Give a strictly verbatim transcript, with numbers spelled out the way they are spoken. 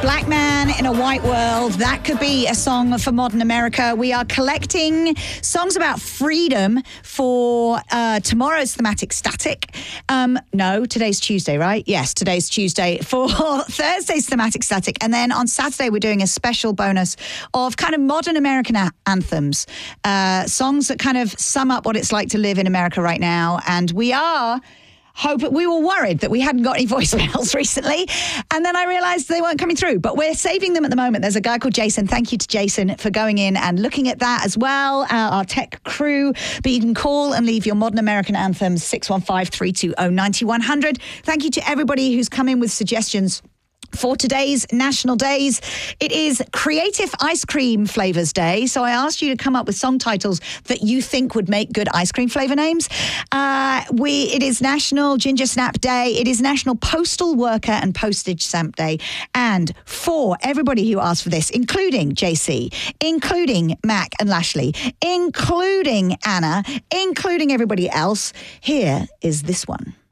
Black Man in a White World. That could be a song for modern America. We are collecting songs about freedom for uh, tomorrow's Thematic Static. Um, no, today's Tuesday, right? Yes, today's Tuesday for Thursday's Thematic Static. And then on Saturday, we're doing a special bonus of kind of modern American a- anthems, uh, songs that kind of sum up what it's like to live in America right now. And we are... Hope we were worried that we hadn't got any voicemails recently, and then I realised they weren't coming through. But we're saving them at the moment. There's a guy called Jason. Thank you to Jason for going in and looking at that as well. Uh, our tech crew. But you can call and leave your modern American anthems six one five, three two zero, nine one zero zero. Thank you to everybody who's come in with suggestions for today's National Days. It is Creative Ice Cream Flavors Day. So I asked you to come up with song titles that you think would make good ice cream flavor names. Uh, we It is National Ginger Snap Day. It is National Postal Worker and Postage Stamp Day. And for everybody who asked for this, including J C, including Mac and Lashley, including Anna, including everybody else, here is this one.